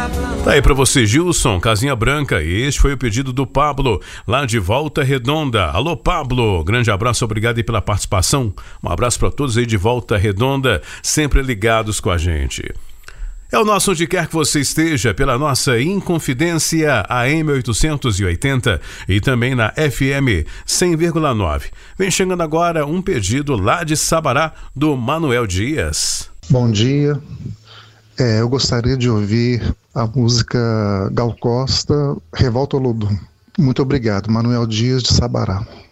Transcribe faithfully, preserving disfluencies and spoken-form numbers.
Tá aí pra você, Gilson, Casinha Branca. E este foi o pedido do Pablo, lá de Volta Redonda. Alô, Pablo, grande abraço, obrigado aí pela participação. Um abraço pra todos aí de Volta Redonda, sempre ligados com a gente. É o nosso Onde Quer Que Você Esteja, pela nossa Inconfidência A M oitocentos e oitenta e também na F M cem vírgula nove. Vem chegando agora um pedido lá de Sabará, do Manuel Dias. Bom dia, é, eu gostaria de ouvir a música Gal Costa, Revolta ao Lodo. Muito obrigado, Manuel Dias de Sabará.